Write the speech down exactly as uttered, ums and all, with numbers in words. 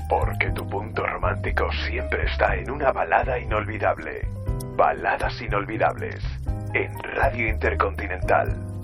Porque tu punto romántico siempre está en una balada inolvidable. Baladas inolvidables. En Radio Intercontinental.